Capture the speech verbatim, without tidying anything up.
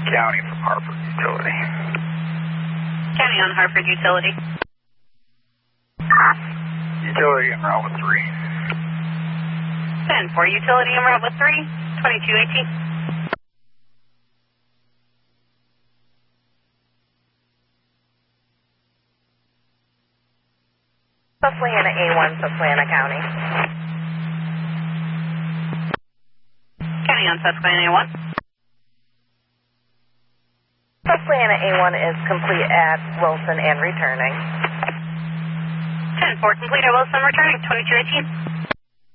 County from Hartford Utility. County on Hartford Utility. Utility en route with three. ten four, Utility en route with three, twenty-two eighteen. Susquehanna A one, Susquehanna County. County on Susquehanna A one. Susquehanna A one is complete at Wilson and returning. ten four, complete at Wilson, returning, twenty-two eighteen.